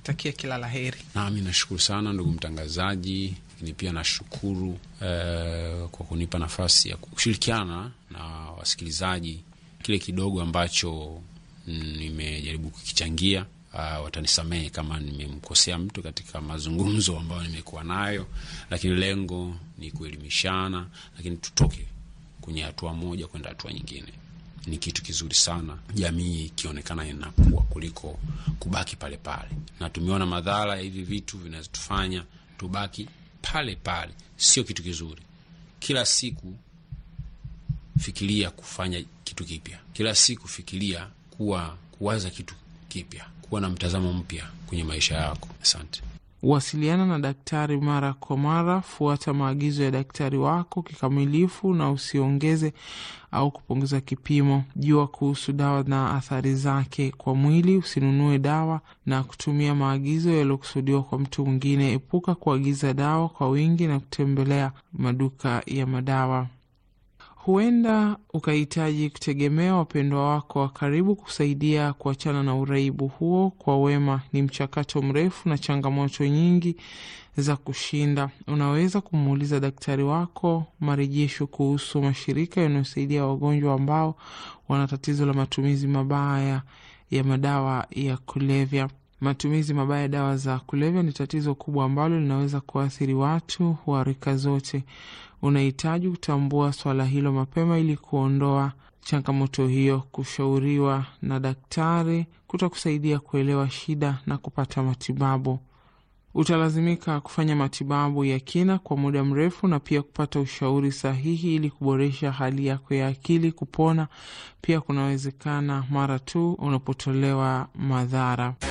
kutakia kila laheri. Nami nashukuru sana ndugu mtangazaji, ni pia nashukuru kwa kunipa nafasi ya kushirikiana na wasikilizaji kile kidogo ambacho nimejaribu kukichangia. Watanisamehe kama nimemkosea mtu katika mazungumzo ambayo nimekuwa nayo, lakini lengo ni kuelimishana, lakini tutoke kwenye hatua moja kwenda hatua nyingine. Ni kitu kizuri sana jamii ikionekana inakuwa kuliko kubaki pale pale, na tumeona madhara ya hivi vitu vinazotufanya tubaki pale pale. Sio kitu kizuri. Kila siku fikiria kufanya kitu kipya, kila siku fikiria kuwaza kitu kipya, kuwa na mtazamo mpya kwenye maisha yako. Asante. Wasiliana na daktari mara kwa mara, fuata maagizo ya daktari wako kikamilifu na usiongeze au kupunguza kipimo. Jua kuhusu dawa na athari zake kwa mwili. Usinunue dawa na kutumia maagizo yaliyokusudiwa kwa mtu mwingine. Epuka kuagiza dawa kwa wingi na kutembelea maduka ya madawa. Huenda ukahitaji kutegemea wapendwa wako wa karibu kusaidia kuachana na uraibu huo kwa wema. Ni mchakato mrefu na changamoto nyingi za kushinda. Unaweza kumuuliza daktari wako marejesho kuhusu mashirika yanayosaidia wagonjwa ambao wana tatizo la matumizi mabaya ya madawa ya kulevya. Matumizi mabaya ya dawa za kulevya ni tatizo kubwa ambalo linaweza kuathiri watu wa rika zote. Unahitaji kutambua swala hilo mapema ili kuondoa changamoto hiyo. Kushauriwa na daktari kutakusaidia kuelewa shida na kupata matibabu. Utalazimika kufanya matibabu ya kina kwa muda mrefu na pia kupata ushauri sahihi ili kuboresha hali yako ya akili. Kupona pia kunawezekana mara tu unapotolewa madhara.